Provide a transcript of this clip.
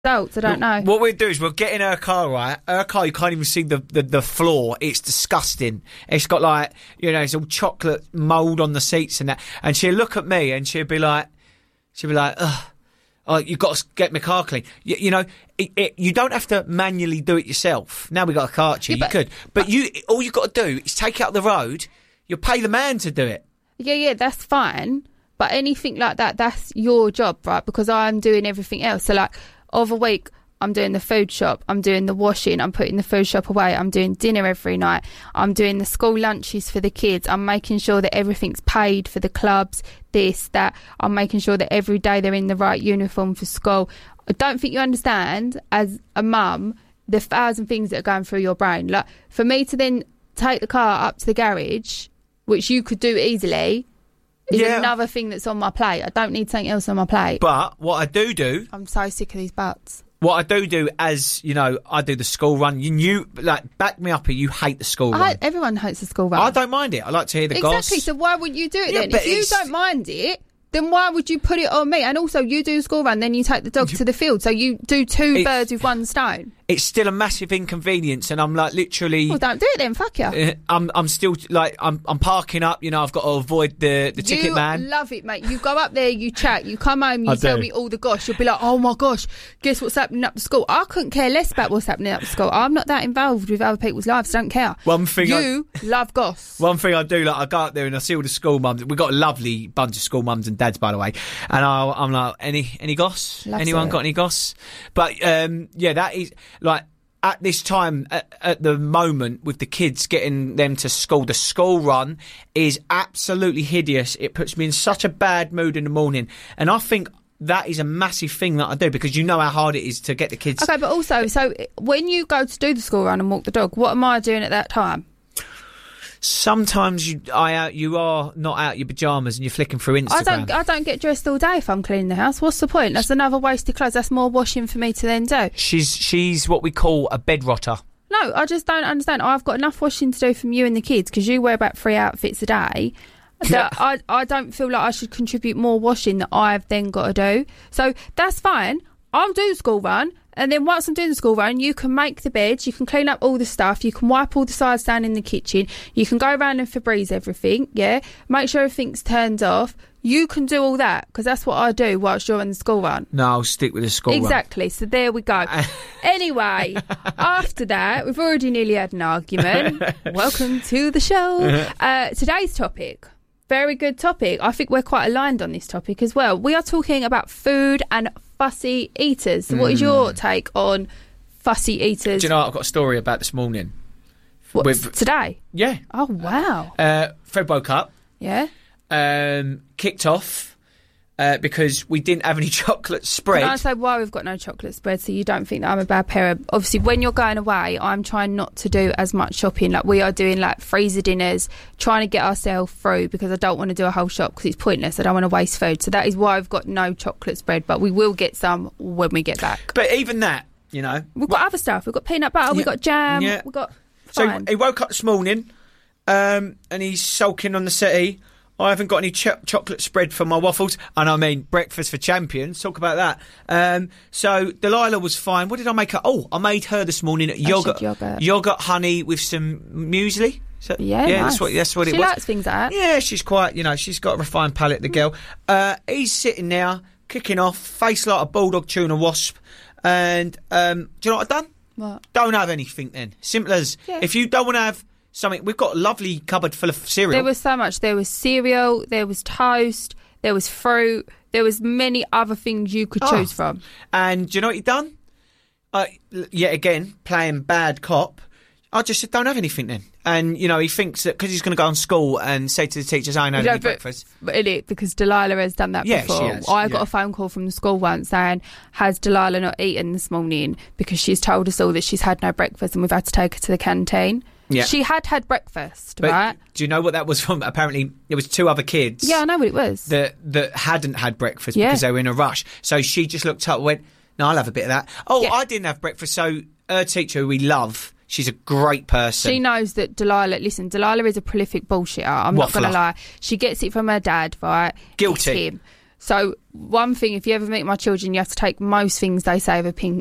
adults, I don't know. What we'll do is we'll get in her car, right? Her car, you can't even see the floor. It's disgusting. It's got like, it's all chocolate mould on the seats and that. And she'll look at me and she'll be like, ugh. Oh, you've got to get my car clean. You don't have to manually do it yourself. Now we've got a car, you could. But all you've got to do is take it up the road. You'll pay the man to do it. Yeah, that's fine. But anything like that, that's your job, right? Because I'm doing everything else. So, like, of a week, I'm doing the food shop, I'm doing the washing, I'm putting the food shop away, I'm doing dinner every night, I'm doing the school lunches for the kids, I'm making sure that everything's paid for the clubs, this, that, I'm making sure that every day they're in the right uniform for school. I don't think you understand, as a mum, the 1,000 things that are going through your brain. Like, for me to then take the car up to the garage, which you could do easily, is another thing that's on my plate. I don't need something else on my plate. But what I do... I'm so sick of these butts. What I do as, I do the school run. You back me up here, you hate the school run. Everyone hates the school run. I don't mind it. I like to hear the goss. Exactly, so why would you do it then? If you don't mind it, then why would you put it on me? And also, you do the school run, then you take the dog to the field. So you do two birds with one stone. It's still a massive inconvenience, and I'm like literally. Well, don't do it then. Fuck you. I'm still like I'm parking up. I've got to avoid the ticket man. You love it, mate. You go up there, you chat, you come home, you tell me all the gosh. You'll be like, oh my gosh, guess what's happening up the school? I couldn't care less about what's happening up the school. I'm not that involved with other people's lives. Don't care. One thing you love goss. One thing I do, like I go up there and I see all the school mums. We've got a lovely bunch of school mums and dads, by the way. And I'm like, any goss? Loves Anyone got any goss? But that is like. At this time, at the moment, with the kids getting them to school, the school run is absolutely hideous. It puts me in such a bad mood in the morning. And I think that is a massive thing that I do, because you know how hard it is to get the kids... Okay, but also, so when you go to do the school run and walk the dog, what am I doing at that time? Sometimes you are not out your pyjamas and you're flicking through Instagram. I don't get dressed all day if I'm cleaning the house. What's the point? That's another wasted clothes. That's more washing for me to then do. She's what we call a bed rotter. No, I just don't understand. I've got enough washing to do from you and the kids, because you wear about 3 outfits a day. That I don't feel like I should contribute more washing that I've then got to do. So that's fine. I'll do the school run. And then once I'm doing the school run, you can make the beds, you can clean up all the stuff, you can wipe all the sides down in the kitchen, you can go around and Febreze everything, make sure everything's turned off. You can do all that, because that's what I do whilst you're on the school run. No, I'll stick with the school run. Exactly, so there we go. Anyway, after that, we've already nearly had an argument. Welcome to the show. Today's topic. Very good topic. I think we're quite aligned on this topic as well. We are talking about food and fussy eaters. So what is your take on fussy eaters? Do you know what I've got a story about this morning? Today? Yeah. Oh, wow. Fred woke up. Yeah. Kicked off because we didn't have any chocolate spread. Can I say why we've got no chocolate spread, so you don't think that I'm a bad parent? Obviously, when you're going away, I'm trying not to do as much shopping. Like, we are doing like freezer dinners, trying to get ourselves through, because I don't want to do a whole shop because it's pointless. I don't want to waste food. So that is why I've got no chocolate spread, but we will get some when we get back. But even that, we've got other stuff. We've got peanut butter, we've got jam, we've got... Fine. So he woke up this morning and he's sulking on the settee. I haven't got any chocolate spread for my waffles. And I mean, breakfast for champions. Talk about that. So Delilah was fine. What did I make her? Oh, I made her this morning yogurt honey with some muesli. So, nice. That's what it was. She likes things like that. Yeah, she's quite, she's got a refined palate, the girl. He's sitting there, kicking off, face like a bulldog chewing a wasp. And do you know what I've done? What? Don't have anything then. Simple as, if you don't want to have something, we've got a lovely cupboard full of cereal. There was so much. There was cereal, there was toast, there was fruit, there was many other things you could choose from. And do you know what he done? Yet again, playing bad cop. I just said, don't have anything then. And, he thinks that because he's going to go on school and say to the teachers, I know breakfast. But because Delilah has done that before. She has, I got a phone call from the school once saying, has Delilah not eaten this morning? Because she's told us all that she's had no breakfast and we've had to take her to the canteen. Yeah. She had breakfast, right? Do you know what that was from? Apparently, there was 2 other kids. Yeah, I know what it was. That hadn't had breakfast because they were in a rush. So she just looked up and went, no, I'll have a bit of that. Oh, I didn't have breakfast. So her teacher, who we love... She's a great person. She knows that Delilah is a prolific bullshitter. I'm not going to lie. She gets it from her dad, right? Guilty. So one thing, if you ever meet my children, you have to take most things they say with a